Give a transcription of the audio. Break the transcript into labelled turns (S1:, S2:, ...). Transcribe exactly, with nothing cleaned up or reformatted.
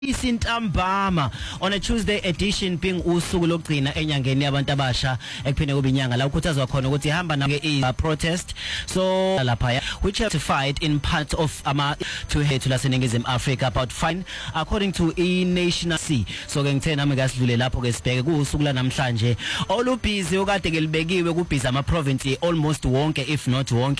S1: Isintambama on a Tuesday edition being usuku lokugcina enyangeni yabantu abasha ekuphinde kube inyanga la ukhuthazwa khona ukuthi ihamba na ke protest so lapha which have to fight in part of ama to head to laseningizimu Africa about fine according to a national sea so ke ngithe nami ngasidlule lapho ke sibheke kuusuku la namhlanje olubhizi okade ke libekiwe kubhizi ama province almost wonke if not wonke